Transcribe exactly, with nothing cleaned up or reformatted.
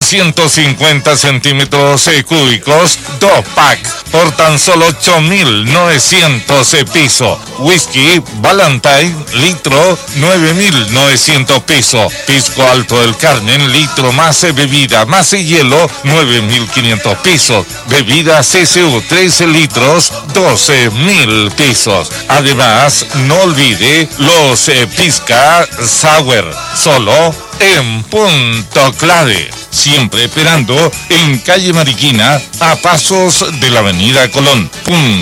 ciento cincuenta centímetros eh, cúbicos, dos pack, por tan solo ocho mil novecientos pesos. Whisky Valentine, litro, nueve mil novecientos pesos. Pisco Alto del Carmen, litro más eh, bebida, más eh, hielo, nueve mil quinientos pesos. Bebida C C U, trece litros, doce mil pesos. Además, no olvide los eh, Pisca Sour, solo en Punto Clave. Siempre esperando en calle Mariquina, a pasos de la avenida Colón. Punto